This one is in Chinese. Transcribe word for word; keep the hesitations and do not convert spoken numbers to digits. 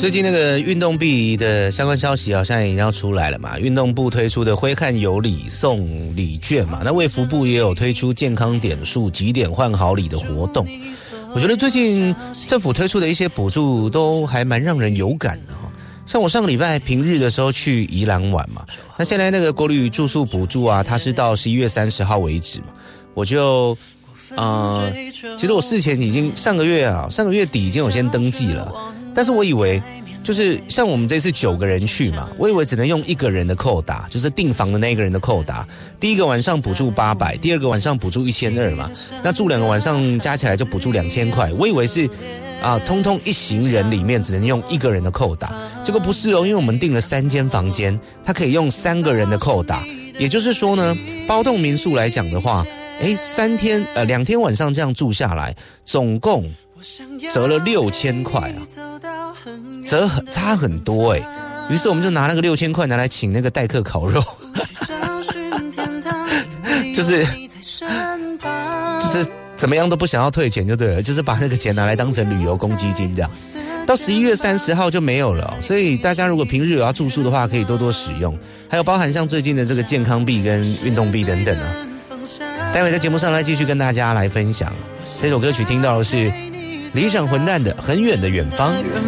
最近那个运动币的相关消息好像已经要出来了嘛，运动部推出的挥汗有礼送礼券嘛，那卫福部也有推出健康点数集点换好礼的活动。我觉得最近政府推出的一些补助都还蛮让人有感的哈。像我上个礼拜平日的时候去宜兰玩嘛，那现在那个国旅住宿补助啊，它是到十一月三十号为止嘛，我就呃，其实我事前已经上个月啊，上个月底已经有先登记了，但是我以为就是像我们这次九个人去嘛，我以为只能用一个人的扣打，就是订房的那个人的扣打，第一个晚上补助八百，第二个晚上补助一千二嘛，那住两个晚上加起来就补助两千块，我以为是啊，通通一行人里面只能用一个人的扣打，结果不是哦，因为我们订了三间房间，它可以用三个人的扣打，也就是说呢，包栋民宿来讲的话，诶，三天呃两天晚上这样住下来，总共折了六千块啊，折很差很多诶。于是我们就拿那个六千块拿来请那个代客烤肉，就是就是怎么样都不想要退钱就对了，就是把那个钱拿来当成旅游公积金这样。到十一月三十号就没有了、哦，所以大家如果平日有要住宿的话，可以多多使用。还有包含像最近的这个健康币跟运动币等等啊。待会在节目上来继续跟大家来分享。这首歌曲听到的是理想混蛋的《很远的远方》。